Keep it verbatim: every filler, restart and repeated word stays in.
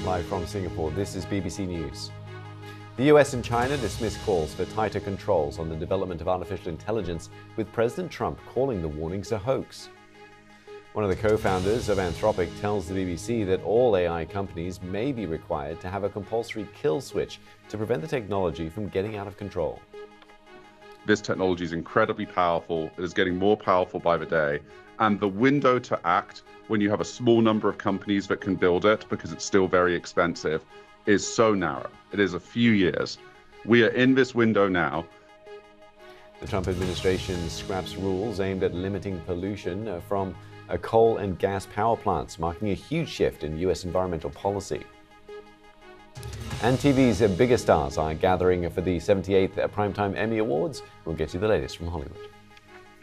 Live from Singapore, this is B B C News. The U S and China dismiss calls for tighter controls on the development of artificial intelligence, with President Trump calling the warnings a hoax. One of the co-founders of Anthropic tells the B B C that all A I companies may be required to have a compulsory kill switch to prevent the technology from getting out of control. This technology is incredibly powerful. It is getting more powerful by the day. And the window to act when you have a small number of companies that can build it, because it's still very expensive, is so narrow. It is a few years. We are in this window now. The Trump administration scraps rules aimed at limiting pollution from coal and gas power plants, marking a huge shift in U S environmental policy. And T V's biggest stars are gathering for the seventy-eighth Primetime Emmy Awards. We'll get you the latest from Hollywood.